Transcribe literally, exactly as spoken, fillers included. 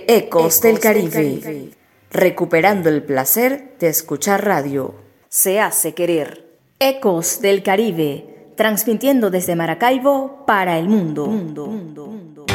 Ecos del Caribe, recuperando el placer de escuchar radio. Se hace querer. Ecos del Caribe, transmitiendo desde Maracaibo para el mundo. mundo, mundo, mundo.